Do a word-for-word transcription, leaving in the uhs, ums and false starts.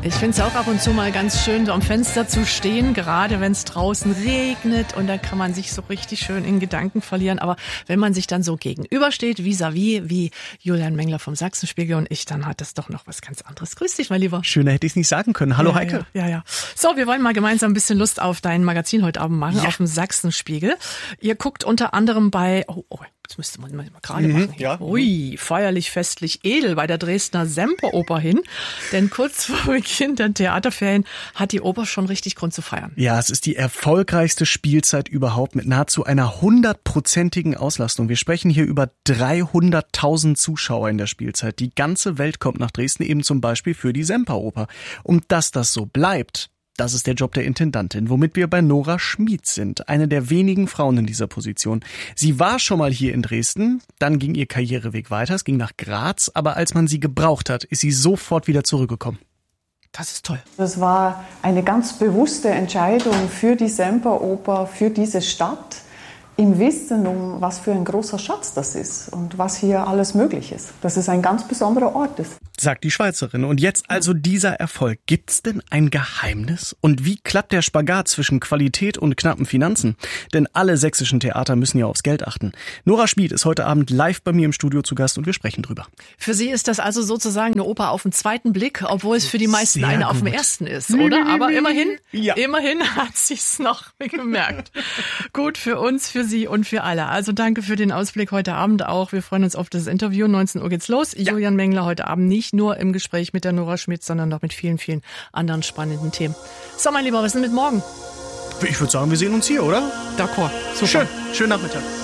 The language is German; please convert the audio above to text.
Ich finde es auch ab und zu mal ganz schön, so am Fenster zu stehen, gerade wenn es draußen regnet und da kann man sich so richtig schön in Gedanken verlieren. Aber wenn man sich dann so gegenübersteht, vis-à-vis, wie Julian Mengler vom Sachsenspiegel und ich, dann hat das doch noch was ganz anderes. Grüß dich, mein Lieber. Schöner hätte ich es nicht sagen können. Hallo ja, Heike. Ja, ja, ja. So, wir wollen mal gemeinsam ein bisschen Lust auf dein Magazin heute Abend machen, ja. auf dem Sachsenspiegel. Ihr guckt unter anderem bei... Oh, oh. Das müsste man mal gerade mhm, machen. Ja. Ui, feierlich, festlich, edel bei der Dresdner Semperoper hin. Denn kurz vor Beginn der Theaterferien hat die Oper schon richtig Grund zu feiern. Ja, es ist die erfolgreichste Spielzeit überhaupt mit nahezu einer hundertprozentigen Auslastung. Wir sprechen hier über dreihunderttausend Zuschauer in der Spielzeit. Die ganze Welt kommt nach Dresden eben zum Beispiel für die Semperoper. Und dass das so bleibt, das ist der Job der Intendantin, womit wir bei Nora Schmid sind, eine der wenigen Frauen in dieser Position. Sie war schon mal hier in Dresden, dann ging ihr Karriereweg weiter, es ging nach Graz, aber als man sie gebraucht hat, ist sie sofort wieder zurückgekommen. Das ist toll. Das war eine ganz bewusste Entscheidung für die Semperoper, für diese Stadt, im Wissen um, was für ein großer Schatz das ist und was hier alles möglich ist. Dass es ein ganz besonderer Ort ist. Sagt die Schweizerin. Und jetzt also dieser Erfolg. Gibt's denn ein Geheimnis? Und wie klappt der Spagat zwischen Qualität und knappen Finanzen? Denn alle sächsischen Theater müssen ja aufs Geld achten. Nora Schmid ist heute Abend live bei mir im Studio zu Gast und wir sprechen drüber. Für Sie ist das also sozusagen eine Oper auf den zweiten Blick, obwohl es für die meisten Sehr eine gut. auf dem ersten ist, oder? Aber immerhin, ja. immerhin hat sich's noch gemerkt. Gut für uns, für Sie und für alle. Also danke für den Ausblick heute Abend auch. Wir freuen uns auf das Interview. neunzehn Uhr geht's los. Ja. Julian Mengler heute Abend nicht nur im Gespräch mit der Nora Schmid, sondern noch mit vielen, vielen anderen spannenden Themen. So, mein Lieber, was ist denn mit morgen? Ich würde sagen, wir sehen uns hier, oder? D'accord. Super. Schön. Schönen Nachmittag.